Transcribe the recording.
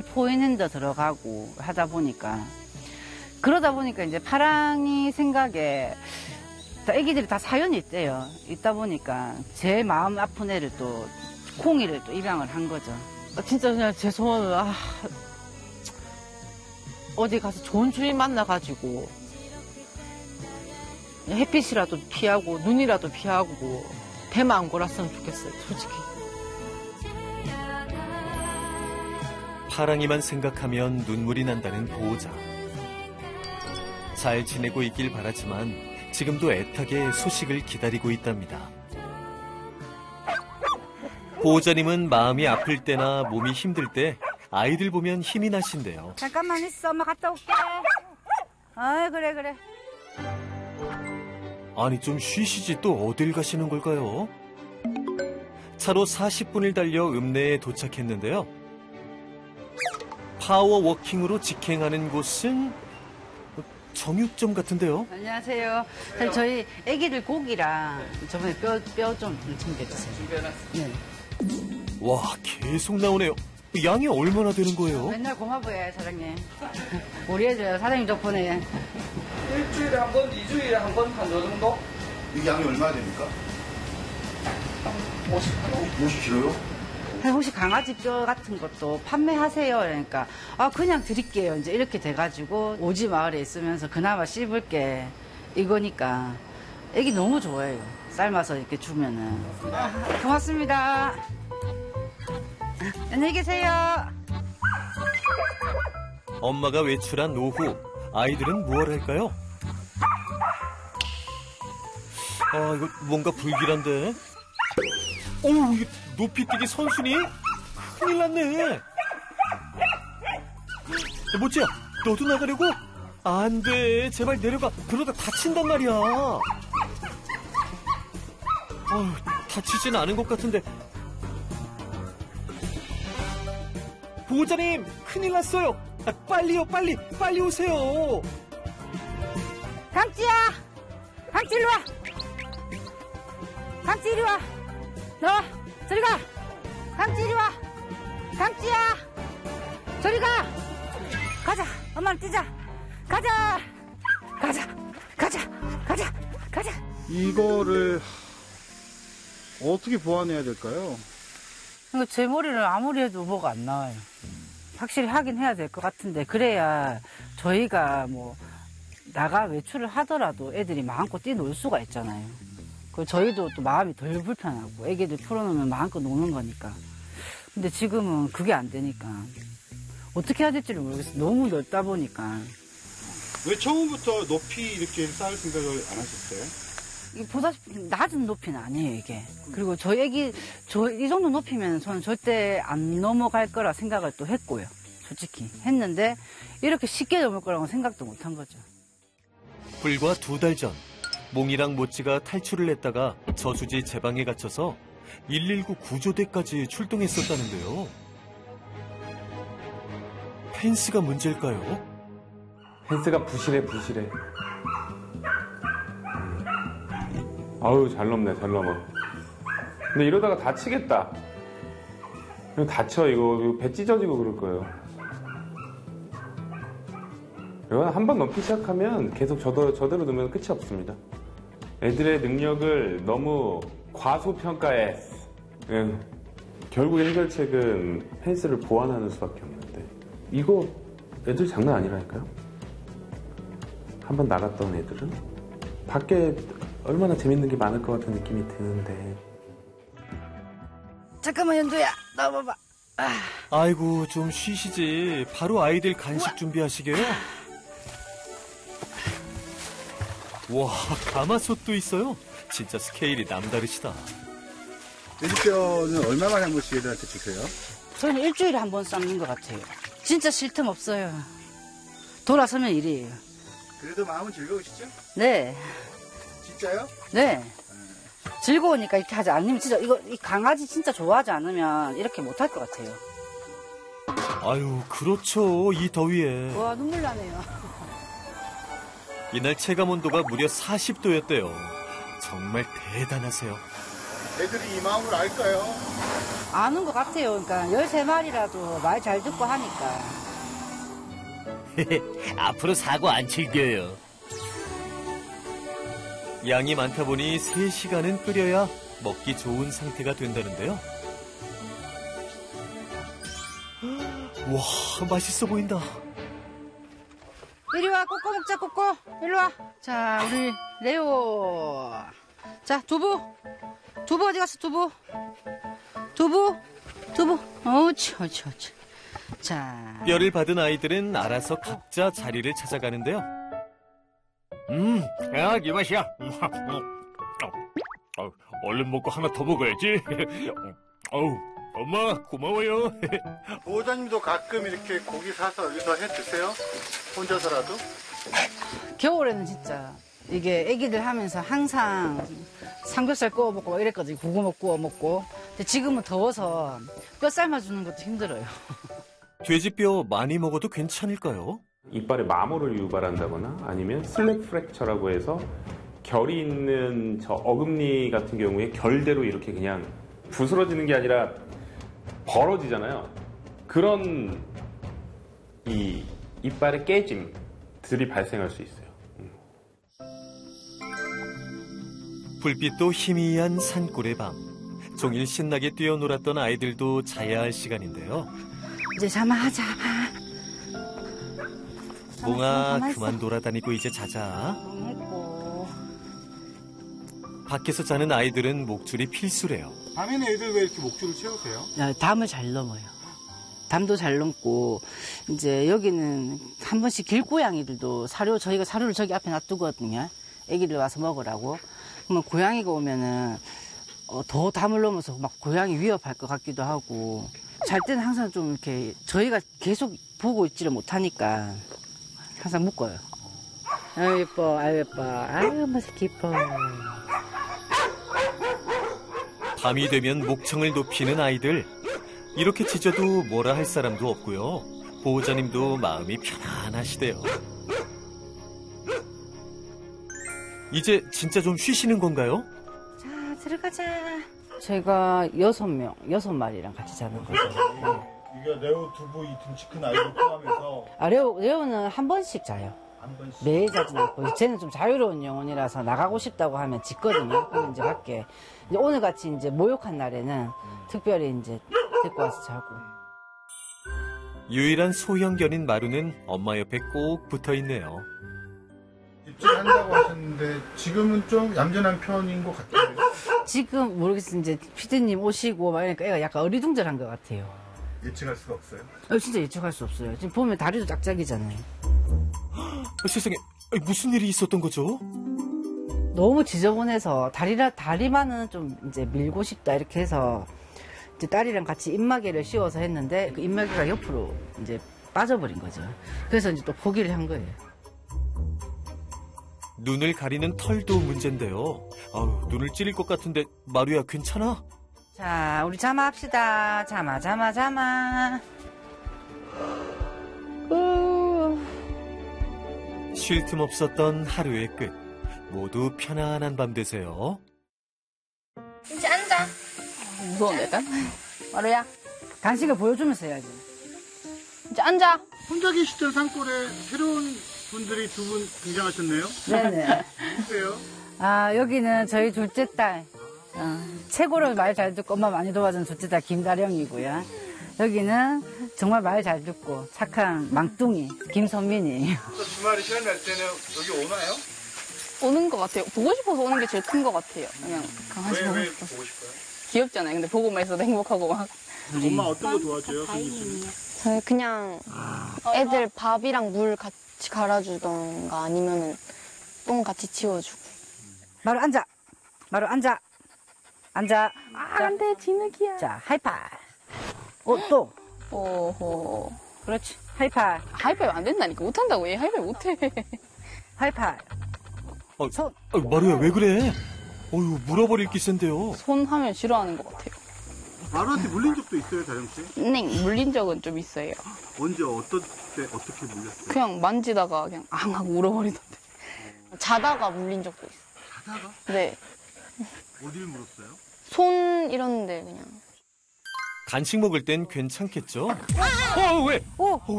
포인핸드 들어가고 하다 보니까 그러다 보니까 이제 파랑이 생각에 애기들이 다 사연이 있대요. 있다 보니까 제 마음 아픈 애를 또 콩이를 또 입양을 한 거죠. 진짜 그냥 제 소원은 어디 가서 좋은 주인 만나가지고 햇빛이라도 피하고 눈이라도 피하고 배만 안 골았으면 좋겠어요, 솔직히. 파랑이만 생각하면 눈물이 난다는 보호자. 잘 지내고 있길 바라지만 지금도 애타게 소식을 기다리고 있답니다. 보호자님은 마음이 아플 때나 몸이 힘들 때 아이들 보면 힘이 나신대요. 잠깐만 있어, 엄마 갔다 올게. 그래. 아니 좀 쉬시지 또 어딜 가시는 걸까요? 차로 40분을 달려 읍내에 도착했는데요. 파워워킹으로 직행하는 곳은 정육점 같은데요. 안녕하세요. 사실 저희 애기들 고기랑 저번에 뼈 좀 챙겨주세요. 네. 와 계속 나오네요. 양이 얼마나 되는 거예요? 맨날 고마워요, 사장님. 우리 애들 사장님 덕분에. 일주일에 한 번, 2주일에 한 번, 한 요 정도? 이 양이 얼마나 됩니까? 50kg. 50kg요? 혹시 강아지 뼈 같은 것도 판매하세요? 그러니까 그냥 드릴게요. 이제 이렇게 돼가지고 오지 마을에 있으면서 그나마 씹을 게 이거니까 애기 너무 좋아해요. 삶아서 이렇게 주면은. 고맙습니다. 안녕히 계세요. 엄마가 외출한 오후 아이들은 무엇을 할까요? 이거 뭔가 불길한데? 어머, 이게 높이뛰기 선순위? 큰일 났네. 모찌야, 너도 나가려고? 안 돼, 제발 내려가. 그러다 다친단 말이야. 다치진 않은 것 같은데. 보호자님, 큰일 났어요. 빨리요, 빨리 오세요. 강찌야! 강찌 이리 와! 강찌 이리 와! 너 저리 가! 강찌 이리 와! 강찌야! 저리 가! 가자! 엄마랑 뛰자! 가자! 가자! 이거를 어떻게 보완해야 될까요? 제 머리는 아무리 해도 뭐가 안 나와요. 확실히 하긴 해야 될 것 같은데 그래야 저희가 나가 외출을 하더라도 애들이 마음껏 뛰놀 수가 있잖아요. 그 저희도 또 마음이 덜 불편하고 애기들 풀어놓으면 마음껏 노는 거니까. 근데 지금은 그게 안 되니까 어떻게 해야 될지를 모르겠어요. 너무 넓다 보니까. 왜 처음부터 높이 이렇게 쌓을 생각을 안 하셨어요? 이게 보다시피 낮은 높이는 아니에요, 이게. 그리고 저희 애기, 이 정도 높이면 저는 절대 안 넘어갈 거라 생각을 또 했고요. 솔직히. 했는데, 이렇게 쉽게 넘을 거라고 생각도 못 한 거죠. 불과 2달 전, 몽이랑 모찌가 탈출을 했다가 저수지 제방에 갇혀서 119 구조대까지 출동했었다는데요. 펜스가 문제일까요? 펜스가 부실해. 아유, 잘 넘네, 잘 넘어. 근데 이러다가 다치겠다. 이거 다쳐, 이거 배 찢어지고 그럴 거예요. 이건 한 번 넘기 시작하면 계속 저대로 두면 끝이 없습니다. 애들의 능력을 너무 과소평가해. 결국 해결책은 펜스를 보완하는 수밖에 없는데 이거 애들 장난 아니라니까요. 한 번 나갔던 애들은 밖에 얼마나 재밌는 게 많을 것 같은 느낌이 드는데. 잠깐만, 연두야. 나와봐봐. 아이고, 좀 쉬시지. 바로 아이들 간식 준비하시게요? 와, 가마솥도 있어요? 진짜 스케일이 남다르시다. 돼지뼈는 얼마 만에 한 번씩 애들한테 주세요? 저는 일주일에 한 번 삶는 것 같아요. 진짜 쉴 틈 없어요. 돌아서면 일이에요. 그래도 마음은 즐거우시죠? 네. 진짜요? 네. 즐거우니까 이렇게 하지 않으면 진짜 이 강아지 진짜 좋아하지 않으면 이렇게 못할 것 같아요. 아유, 그렇죠. 이 더위에. 와, 눈물 나네요. 이날 체감 온도가 무려 40도였대요. 정말 대단하세요. 애들이 이 마음을 알까요? 아는 것 같아요. 그러니까 13마리라도 말 잘 듣고 하니까. 앞으로 사고 안 칠겨요. 양이 많다 보니 3시간은 끓여야 먹기 좋은 상태가 된다는데요. 와, 맛있어 보인다. 이리 와, 꼬꼬 먹자, 꼬꼬. 이리 와. 자, 우리 레오. 자, 두부. 두부 어디 갔어, 두부? 두부. 옳지. 자. 뼈를 받은 아이들은 알아서 각자 자리를 찾아가는데요. 이 맛이야. 얼른 먹고 하나 더 먹어야지. 엄마 고마워요. 보호자님도 가끔 이렇게 고기 사서 여기서 해 드세요? 혼자서라도? 겨울에는 진짜 이게 애기들 하면서 항상 삼겹살 구워 먹고 막 이랬거든요. 고구마 구워 먹고. 근데 지금은 더워서 뼈 삶아주는 것도 힘들어요. 돼지뼈 많이 먹어도 괜찮을까요? 이빨에 마모를 유발한다거나 아니면 슬랩 프랙처라고 해서 결이 있는 저 어금니 같은 경우에 결대로 이렇게 그냥 부스러지는 게 아니라 벌어지잖아요. 그런 이 이빨의 깨짐들이 발생할 수 있어요. 불빛도 희미한 산골의 밤. 종일 신나게 뛰어놀았던 아이들도 자야 할 시간인데요. 이제 자마자. 몽아 그만 돌아다니고 이제 자자. 했고. 밖에서 자는 아이들은 목줄이 필수래요. 밤에는 애들 왜 이렇게 목줄을 채우세요? 야, 담을 잘 넘어요. 담도 잘 넘고, 이제 여기는 한 번씩 길고양이들도 저희가 사료를 저기 앞에 놔두거든요. 애기들 와서 먹으라고. 그러면 고양이가 오면은, 더 담을 넘어서 막 고양이 위협할 것 같기도 하고, 잘 때는 항상 좀 이렇게 저희가 계속 보고 있지를 못하니까 항상 묶어요. 아유, 예뻐, 아유, 맛이 깊어. 밤이 되면 목청을 높이는 아이들. 이렇게 짖어도 뭐라 할 사람도 없고요. 보호자님도 마음이 편안하시대요. 이제 진짜 좀 쉬시는 건가요? 자, 들어가자. 저희가 6마리랑 같이 자는 거죠. 이게 레오, 두부, 이 등치 큰 아이들 포함해서 레오는 한 번씩 자요. 한 번씩. 매일 자진 않고. 쟤는 좀 자유로운 영혼이라서 나가고 싶다고 하면 짖거든요. 그럼 이제 밖에. 이제 오늘 같이 이제 모욕한 날에는 특별히 이제 데리고 와서 자고. 유일한 소형견인 마루는 엄마 옆에 꼭 붙어 있네요. 입질한다고 하셨는데 지금은 좀 얌전한 편인 것 같아요. 지금 모르겠어요. 이제 피디님 오시고 막 이러니까 애가 약간 어리둥절한 것 같아요. 예측할 수가 없어요. 진짜 예측할 수 없어요. 지금 보면 다리도 짝짝이잖아요. 세상에 무슨 일이 있었던 거죠? 너무 지저분해서 다리만은 좀 이제 밀고 싶다 이렇게 해서 이제 딸이랑 같이 입마개를 씌워서 했는데 그 입마개가 옆으로 이제 빠져버린 거죠. 그래서 이제 또 포기를 한 거예요. 눈을 가리는 털도 문제인데요. 아우, 눈을 찌를 것 같은데 마루야 괜찮아? 자, 우리 자마합시다. 자마. 쉴 틈 없었던 하루의 끝. 모두 편안한 밤 되세요. 이제 앉아. 무서운데, 일단? 마루야, 간식을 보여주면서 해야지. 이제 앉아. 혼자 계시던 산골에 새로운 분들이 두 분 등장하셨네요. 네네. 누구세요? 아, 여기는 저희 둘째 딸. 최고로 말 잘 듣고 엄마 많이 도와준 둘째 딸 김다령이고요. 여기는 정말 말 잘 듣고 착한 망둥이 김선민이에요. 주말에 시간 날 때는 여기 오나요? 오는 것 같아요. 보고 싶어서 오는 게 제일 큰 것 같아요. 그냥 강아지 보고 왜 싶어서. 보고 싶어요? 귀엽잖아요. 근데 보고만 있어도 행복하고 막. 엄마 어떤 거 도와줘요? 선미 씨는? 저는 그냥 애들 밥이랑 물 같이 갈아주던가 아니면은 똥 같이 치워주고. 마루 앉아. 앉아. 안 돼, 진흙이야. 자, 하이파이. 또. 오호. 그렇지. 하이파이. 하이파이브 안 된다니까. 못한다고. 얘 하이파이브 못해. 하이파이. 손. 마루야 왜 그래? 어휴, 물어버릴 기세인데요. 손 하면 싫어하는 것 같아요. 마루한테 물린 적도 있어요, 다정 씨? 네, 물린 적은 좀 있어요. 언제 어떤 때 어떻게 물렸어요? 그냥 만지다가 그냥 앙 하고 울어버리던데. 자다가 물린 적도 있어. 자다가? 네. 어디를 물었어요? 손 이런데 그냥. 간식 먹을 땐 괜찮겠죠? 왜?